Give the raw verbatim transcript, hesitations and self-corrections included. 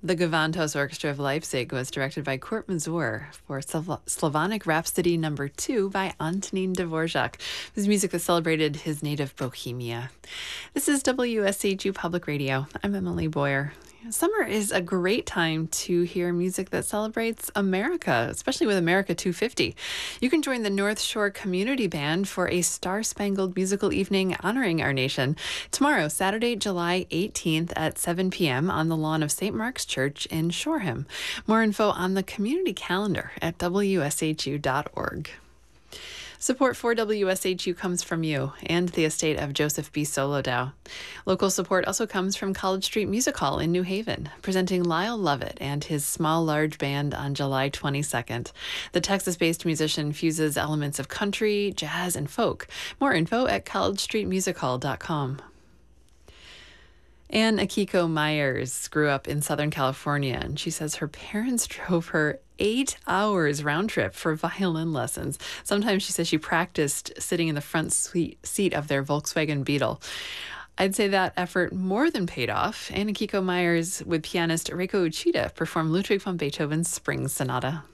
The Gewandhaus Orchestra of Leipzig was directed by Kurt Masur for Sl- Slavonic Rhapsody Number Two by Antonin Dvorak. It was music that celebrated his native Bohemia. This is W S H U Public Radio. I'm Emily Boyer. Summer is a great time to hear music that celebrates America, especially with America two fifty. You can join the North Shore Community Band for a star-spangled musical evening honoring our nation tomorrow, Saturday, July eighteenth at seven p.m. on the lawn of Saint Mark's Church in Shoreham. More info on the community calendar at W S H U dot org. Support for W S H U comes from you and the estate of Joseph B. Solodow. Local support also comes from College Street Music Hall in New Haven, presenting Lyle Lovett and his Small Large Band on July twenty-second. The Texas-based musician fuses elements of country, jazz, and folk. More info at college street music hall dot com. Ann Akiko Myers grew up in Southern California, and she says her parents drove her eight hours round trip for violin lessons. Sometimes she says she practiced sitting in the front seat of their Volkswagen Beetle. I'd say that effort more than paid off. Ann Akiko Myers with pianist Reiko Uchida performed Ludwig van Beethoven's Spring Sonata.